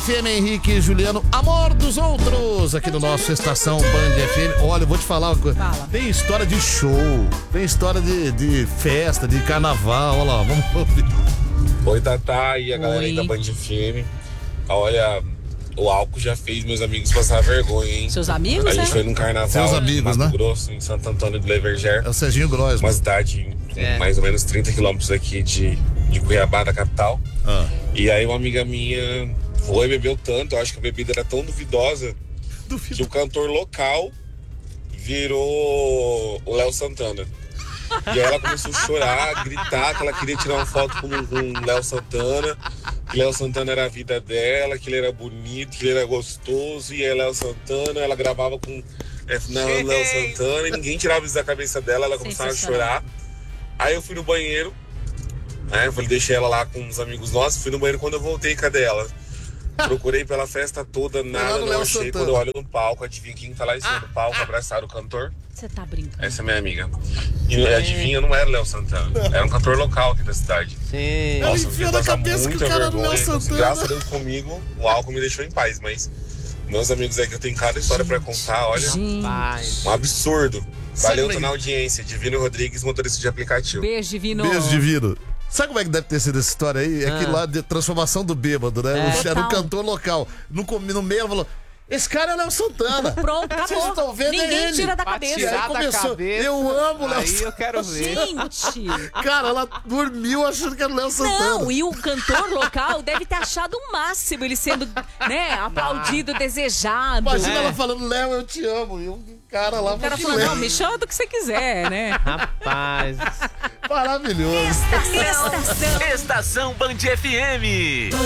FM, Henrique e Juliano, Amor dos Outros, aqui no nosso Estação Band FM. Olha, eu vou te falar uma coisa. Tem história de show, tem história de festa, de carnaval. Olha lá, vamos ouvir. Oi, Tatá e a galera aí da Band FM. Olha, o álcool já fez meus amigos passar vergonha, hein? Seus amigos, A gente foi num carnaval Seus amigos, em Mato né? Grosso, em Santo Antônio do Leverger. É o Serginho Gross. Uma cidade mais ou menos 30 quilômetros aqui de Cuiabá, da capital. E aí uma amiga minha foi e bebeu tanto, eu acho que a bebida era tão duvidosa que o cantor local virou o Léo Santana. E aí ela começou a chorar, gritar que ela queria tirar uma foto com o Léo Santana, que Léo Santana era a vida dela, que ele era bonito, que ele era gostoso, e aí Léo Santana, ela gravava com Léo Santana, e ninguém tirava isso da cabeça dela, ela começava a chorar. Aí eu fui no banheiro, né, eu deixei ela lá com uns amigos nossos, fui no banheiro, quando eu voltei, cadê ela? Procurei pela festa toda, nada, não achei. Quando eu olho no palco, adivinha quem tá lá em cima do palco, abraçado o cantor? Você tá brincando. Essa é minha amiga. E adivinha, não era o Léo Santana. Era um cantor local aqui da cidade. Sim. Nossa, eu enfiou fiquei na passar cabeça que muita o cara era o Léo vergonha. Santana. Graças a Deus comigo, o álcool me deixou em paz. Mas meus amigos aí que eu tenho cada história pra contar, olha, um absurdo. Valeu, tô na audiência. Divino Rodrigues, motorista de aplicativo. Beijo, Divino. Beijo, Divino. Sabe como é que deve ter sido essa história aí? É que lá de transformação do bêbado, né? Era um cantor local. No meio ela falou: esse cara é Léo Santana. Pronto, acabou. Vocês estão vendo Ninguém ele. tira da Pra cabeça. tirar Aí começou, da cabeça, eu amo o Léo aí Santana. eu quero ver. Gente. Cara, ela dormiu achando que era o Léo Santana. Não, e o cantor local deve ter achado o máximo ele sendo, né, aplaudido, desejado. Imagina ela falando: Léo, eu te amo. E o cara lá O cara falou, não, me chama do que você quiser, né? Rapaz. Maravilhoso. Estação Band FM.